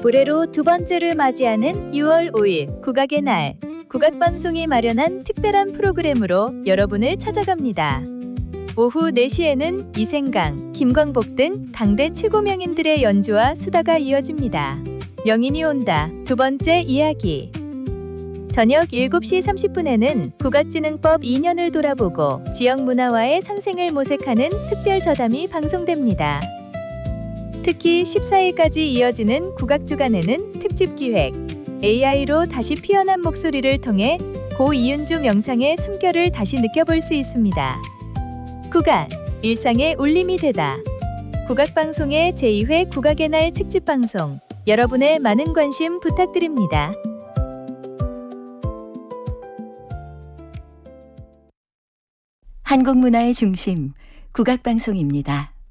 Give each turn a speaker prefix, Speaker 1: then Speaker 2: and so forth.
Speaker 1: 올해로 두 번째를 맞이하는 6월 5일 국악의 날, 국악방송이 마련한 특별한 프로그램으로 여러분을 찾아갑니다. 오후 4시에는 이생강, 김광복 등 당대 최고 명인들의 연주와 수다가 이어집니다. 명인이 온다, 두 번째 이야기. 저녁 7시 30분에는 국악진흥법 2년을 돌아보고 지역 문화와의 상생을 모색하는 특별 저담이 방송됩니다. 특히 14일까지 이어지는 국악주간에는 특집 기획, AI로 다시 피어난 목소리를 통해 고 이은주 명창의 숨결을 다시 느껴볼 수 있습니다. 국악, 일상의 울림이 되다. 국악방송의 제2회 국악의 날 특집방송, 여러분의 많은 관심 부탁드립니다.
Speaker 2: 한국 문화의 중심, 국악방송입니다.